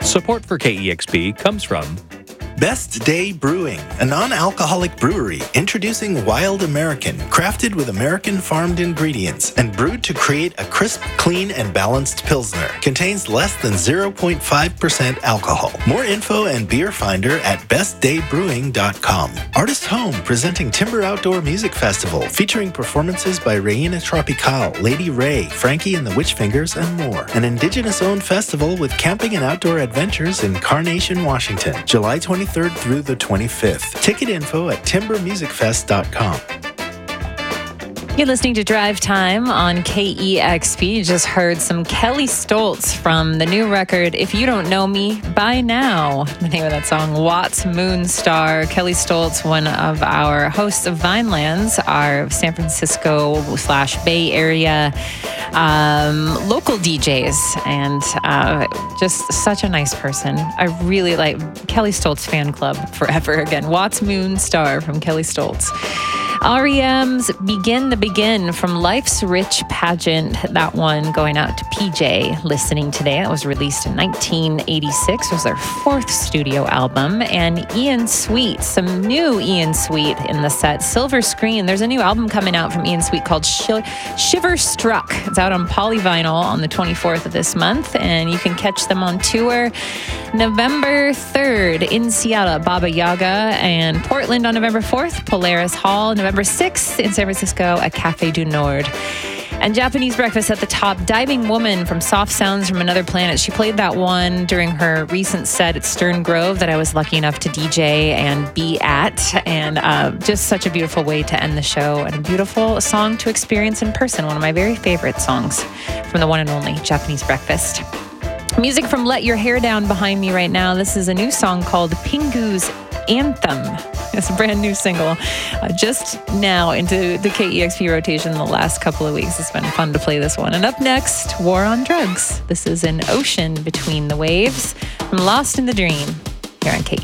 Support for KEXP comes from Best Day Brewing, a non-alcoholic brewery introducing Wild American, crafted with American farmed ingredients and brewed to create a crisp, clean, and balanced Pilsner. Contains less than 0.5% alcohol. More info and beer finder at bestdaybrewing.com. Artist Home presenting Timber Outdoor Music Festival featuring performances by Reina Tropical, Lady Ray, Frankie and the Witchfingers, and more. An Indigenous-owned festival with camping and outdoor adventures in Carnation, Washington, July 23rd through the 25th. Ticket info at timbermusicfest.com. You're listening to Drive Time on KEXP. You just heard some Kelly Stoltz from the new record, If You Don't Know Me By Now. The name of that song, Watts Moonstar. Kelly Stoltz, one of our hosts of Vinelands, our San Francisco/Bay Area local DJs, and just such a nice person. I really like Kelly Stoltz fan club forever. Again, Watts Moonstar from Kelly Stoltz. REM's Begin from Life's Rich Pageant. That one going out to PJ listening today. It was released in 1986. It was their fourth studio album. And Ian Sweet, some new Ian Sweet in the set. Silver Screen. There's a new album coming out from Ian Sweet called Shiver Struck. It's out on Polyvinyl on the 24th of this month. And you can catch them on tour November 3rd in Seattle, Baba Yaga, and Portland on November 4th, Polaris Hall, November 6th in San Francisco at Café du Nord. And Japanese Breakfast at the top, Diving Woman from Soft Sounds from Another Planet. She played that one during her recent set at Stern Grove that I was lucky enough to DJ and be at. And just such a beautiful way to end the show, and a beautiful song to experience in person. One of my very favorite songs from the one and only Japanese Breakfast. Music from Let Your Hair Down behind me right now. This is a new song called Pingu's Anthem. It's a brand new single just now into the KEXP rotation the last couple of weeks. It's been fun to play this one. And up next, War on Drugs. This is An Ocean Between the Waves from Lost in the Dream here on KEXP.